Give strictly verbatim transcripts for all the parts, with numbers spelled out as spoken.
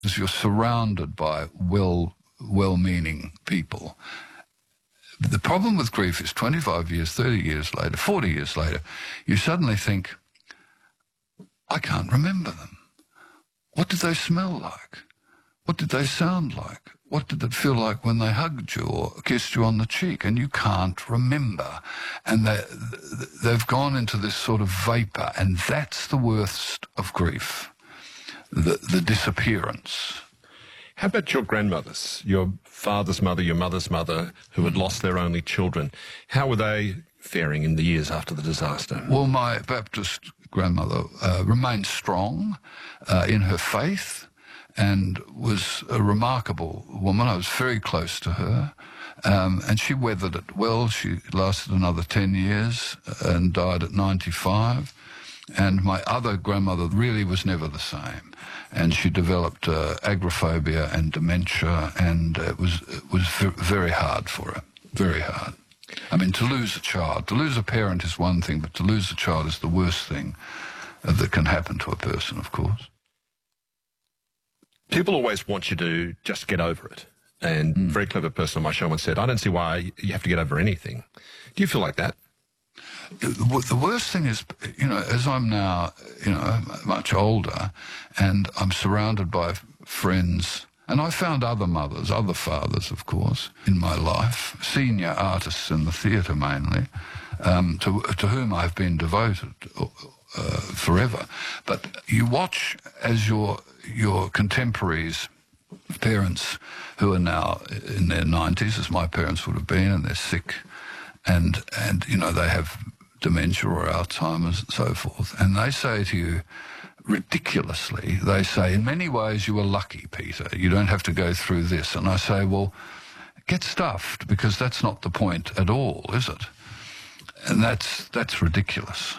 because you're surrounded by well, well-meaning people. The problem with grief is twenty-five years, thirty years later, forty years later, you suddenly think, I can't remember them. What did they smell like? What did they sound like? What did it feel like when they hugged you or kissed you on the cheek? And you can't remember. And they, they've gone into this sort of vapour, and that's the worst of grief, the, the disappearance. How about your grandmothers, your father's mother, your mother's mother, who had lost their only children? How were they faring in the years after the disaster? Well, my Baptist grandmother uh, remained strong uh, in her faith and was a remarkable woman. I was very close to her, um, and she weathered it well. She lasted another ten years and died at ninety-five. And my other grandmother really was never the same. And she developed uh, agoraphobia and dementia, and it was it was very hard for her, very hard. I mean, to lose a child, to lose a parent is one thing, but to lose a child is the worst thing uh, that can happen to a person, of course. People always want you to just get over it. And mm. a very clever person on my show once said, I don't see why you have to get over anything. Do you feel like that? The worst thing is, you know, as I'm now, you know, much older, and I'm surrounded by friends, and I found other mothers, other fathers, of course, in my life, senior artists in the theatre mainly, um, to, to whom I've been devoted uh, forever. But you watch as your your contemporaries, parents who are now in their nineties, as my parents would have been, and they're sick, and and you know they have dementia or Alzheimer's and so forth, and they say to you, ridiculously, they say, in many ways you were lucky, Peter. You don't have to go through this. And I say, well, get stuffed, because that's not the point at all, is it? And that's that's ridiculous.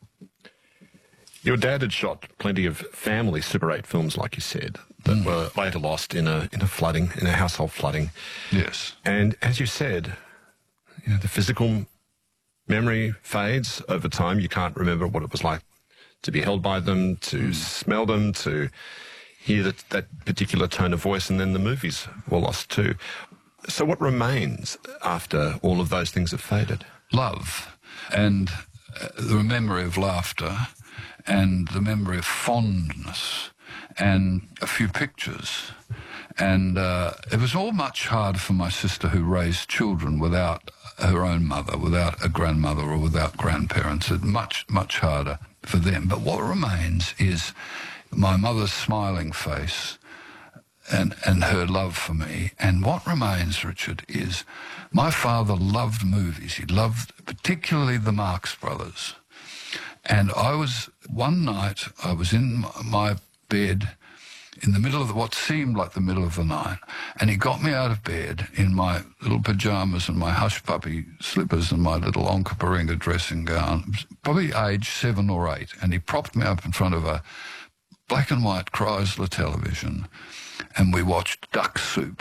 Your dad had shot plenty of family Super eight films, like you said, that mm. were later lost in a in a flooding, in a household flooding. Yes. And as you said, you know, the physical memory fades over time. You can't remember what it was like to be held by them, to mm. smell them, to hear that, that particular tone of voice, and then the movies were lost too. So what remains after all of those things have faded? Love, and uh, the memory of laughter, and the memory of fondness, and a few pictures. And uh, it was all much harder for my sister, who raised children without her own mother, without a grandmother or without grandparents. It's much, much harder for them. But what remains is my mother's smiling face and, and her love for me. And what remains, Richard, is my father loved movies. He loved particularly the Marx Brothers. And I was, one night, I was in my bed in the middle of the, what seemed like the middle of the night, and he got me out of bed in my little pyjamas and my hush puppy slippers and my little Onkaparinga dressing gown, probably age seven or eight, and he propped me up in front of a black and white Chrysler television, and we watched Duck Soup,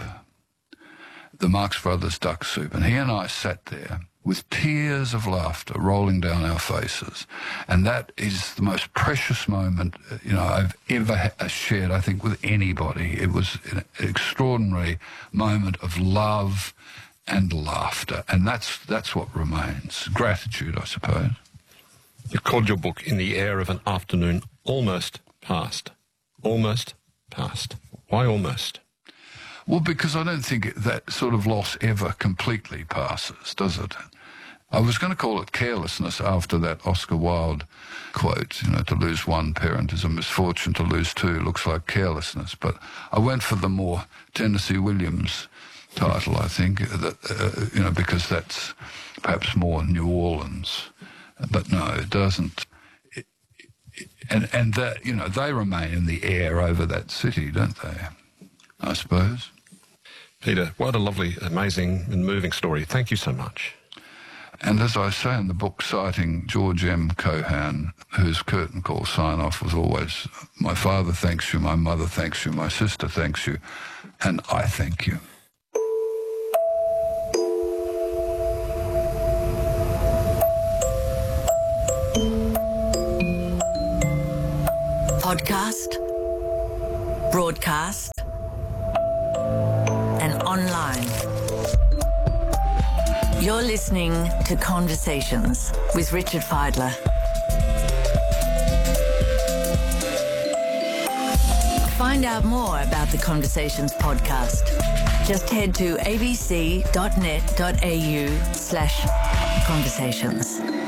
the Marx Brothers Duck Soup, and he and I sat there with tears of laughter rolling down our faces. And that is the most precious moment, you know, I've ever shared, I think, with anybody. It was an extraordinary moment of love and laughter, and that's that's what remains. Gratitude, I suppose. You called your book In the Air of an Afternoon Almost Past. Almost past. Why almost? Well, because I don't think that sort of loss ever completely passes, does it? I was going to call it carelessness after that Oscar Wilde quote, you know, to lose one parent is a misfortune, to lose two looks like carelessness. But I went for the more Tennessee Williams title, I think, that, uh, you know, because that's perhaps more New Orleans. But no, it doesn't. It, it, and, and that, you know, they remain in the air over that city, don't they, I suppose? Peter, what a lovely, amazing and moving story. Thank you so much. And as I say in the book, citing George M. Cohan, whose curtain call sign-off was always, my father thanks you, my mother thanks you, my sister thanks you, and I thank you. Podcast broadcast, and online. You're listening to Conversations with Richard Fidler. Find out more about the Conversations podcast. Just head to abc.net.au slash conversations.